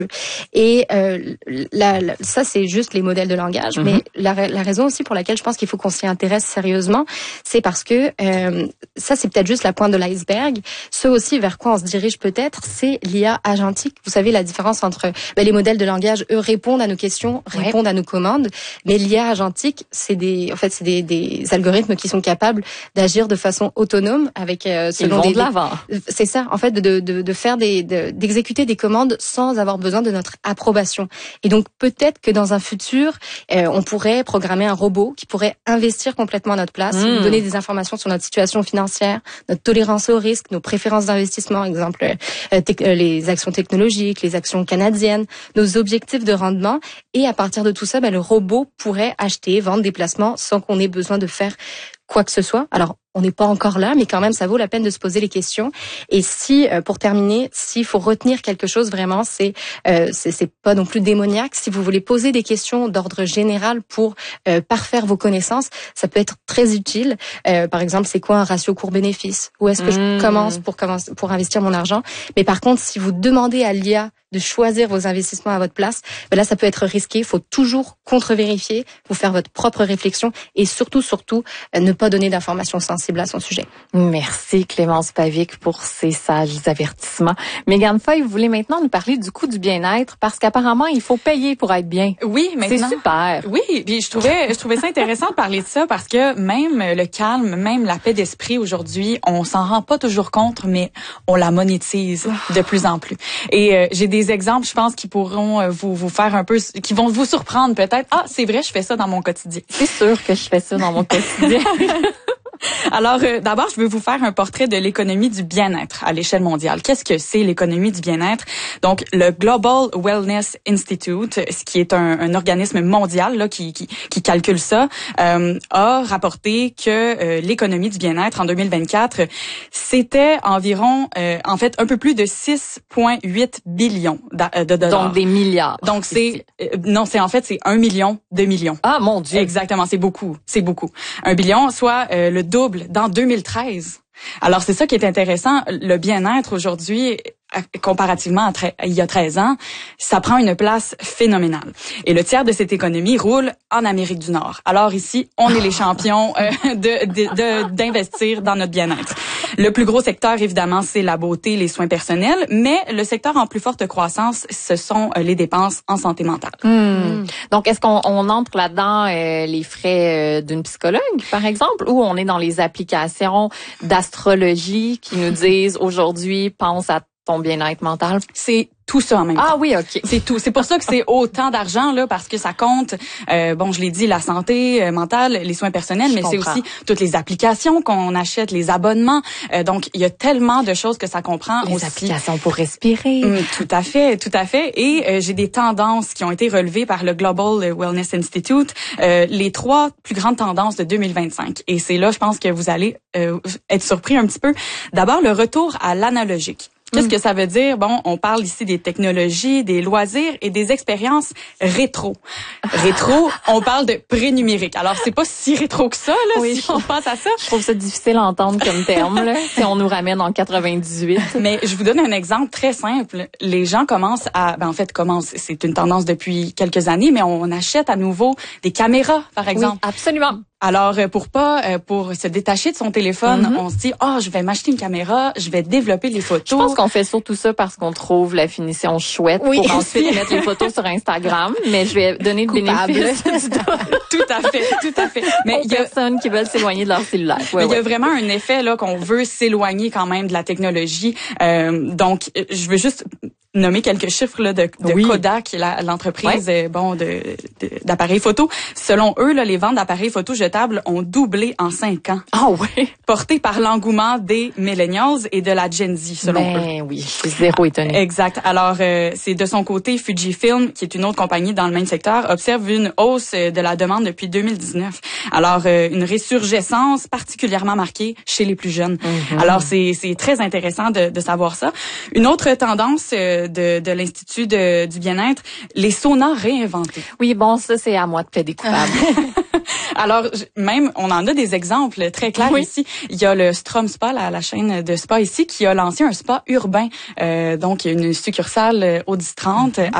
Et ça, c'est juste les modèles de langage. Mais la raison aussi pour laquelle je pense qu'il faut qu'on s'y intéresse sérieusement, c'est parce que ça, c'est peut-être juste la pointe de l'iceberg. Ce aussi vers quoi on se dirige peut-être, c'est l'IA agentique. Vous savez, la différence entre les modèles de langage, eux, répondent à nos questions, répondent à nos commandes. Mais l'IA agentique, c'est des algorithmes qui sont capables d'agir de façon autonome avec selon de l'avant. C'est ça, en fait, d'exécuter des commandes sans avoir besoin de notre approbation. Et donc peut-être que dans un futur, on pourrait programmer un robot qui pourrait investir complètement à notre place, nous donner des informations sur notre situation financière, notre tolérance au risque, nos préférences d'investissement, exemple les actions technologiques, les actions canadiennes, nos objectifs de rendement. Et à partir de tout ça, le robot pourrait acheter, vendre des placements sans qu'on ait besoin de faire quoi que ce soit. Alors, on n'est pas encore là, mais quand même, ça vaut la peine de se poser les questions. Et si, pour terminer, s'il faut retenir quelque chose vraiment, c'est pas non plus démoniaque. Si vous voulez poser des questions d'ordre général pour parfaire vos connaissances, ça peut être très utile. Par exemple, c'est quoi un ratio court-bénéfice? Où est-ce que je commence pour investir mon argent? Mais par contre, si vous demandez à l'IA de choisir vos investissements à votre place, là, ça peut être risqué. Il faut toujours contre-vérifier, vous faire votre propre réflexion et surtout, ne pas donner d'informations sensibles à son sujet. Merci Clémence Pavic pour ces sages avertissements. Mégane Foy, vous voulez maintenant nous parler du coût du bien-être parce qu'apparemment, il faut payer pour être bien. Oui, maintenant. C'est super. Oui, puis je trouvais ça intéressant de parler de ça parce que même le calme, même la paix d'esprit aujourd'hui, on s'en rend pas toujours compte, mais on la monétise de plus en plus. Et j'ai des exemples, je pense, qui pourront vous faire un peu, qui vont vous surprendre peut-être. Ah, c'est vrai, je fais ça dans mon quotidien. C'est sûr que je fais ça dans mon quotidien. Alors, d'abord, je veux vous faire un portrait de l'économie du bien-être à l'échelle mondiale. Qu'est-ce que c'est l'économie du bien-être? Donc, le Global Wellness Institute, ce qui est un organisme mondial là, qui calcule ça, a rapporté que l'économie du bien-être en 2024, c'était environ, en fait, un peu plus de 6,8 billions de dollars. Donc, des milliards. Donc, c'est 1 million de millions. Ah, mon Dieu. Exactement, c'est beaucoup. 1 billion, soit le double dans 2013. Alors, c'est ça qui est intéressant. Le bien-être aujourd'hui, comparativement à il y a 13 ans, ça prend une place phénoménale. Et le tiers de cette économie roule en Amérique du Nord. Alors ici, on est les champions d'investir dans notre bien-être. Le plus gros secteur, évidemment, c'est la beauté, les soins personnels, mais le secteur en plus forte croissance, ce sont les dépenses en santé mentale. Donc, est-ce qu'on entre là-dedans les frais d'une psychologue, par exemple, ou on est dans les applications d'astrologie qui nous disent aujourd'hui, pense à ton bien-être mental? C'est tout ça en même temps. Ah oui, OK. C'est tout. C'est pour ça que c'est autant d'argent là, parce que ça compte. Je l'ai dit, la santé mentale, les soins personnels, mais c'est aussi toutes les applications qu'on achète, les abonnements. Donc, il y a tellement de choses que ça comprend. Les applications pour respirer. Tout à fait. Et j'ai des tendances qui ont été relevées par le Global Wellness Institute, les 3 plus grandes tendances de 2025. Et c'est là, je pense que vous allez être surpris un petit peu. D'abord, le retour à l'analogique. Qu'est-ce que ça veut dire? Bon, on parle ici des technologies, des loisirs et des expériences rétro. Rétro, on parle de pré-numérique. Alors, c'est pas si rétro que ça, là, si on pense à ça. Je trouve ça difficile à entendre comme terme, là, si on nous ramène en 98. Mais je vous donne un exemple très simple. Les gens commencent à, c'est une tendance depuis quelques années, mais on achète à nouveau des caméras, par exemple. Oui, absolument. Alors, pour se détacher de son téléphone, on se dit, je vais m'acheter une caméra, je vais développer les photos. Je pense qu'on fait surtout ça parce qu'on trouve la finition chouette pour ensuite mettre les photos sur Instagram, mais je vais donner le bénéfice. Tout à fait. Mais il y a personnes qui veulent s'éloigner de leur cellulaire. Mais il y a vraiment un effet là qu'on veut s'éloigner quand même de la technologie. Donc, je veux juste nommer quelques chiffres là de Kodak, qui est l'entreprise d'appareils photo. Selon eux, là, les ventes d'appareils photo jetables ont doublé en 5 ans. Ah ouais. Porté par l'engouement des millennials et de la Gen Z, selon eux. Oui, je suis zéro étonnée. Exact. Alors, c'est de son côté, Fujifilm, qui est une autre compagnie dans le même secteur, observe une hausse de la demande depuis 2019. Alors, une résurgescence particulièrement marquée chez les plus jeunes. Alors, c'est très intéressant de savoir ça. Une autre tendance de l'Institut du bien-être, les saunas réinventés. Oui, bon, ça, c'est à moi de plaider coupable. Alors, même, on en a des exemples très clairs ici. Il y a le Strom Spa, la chaîne de spa ici, qui a lancé un spa urbain. Donc, il y a une succursale au 10-30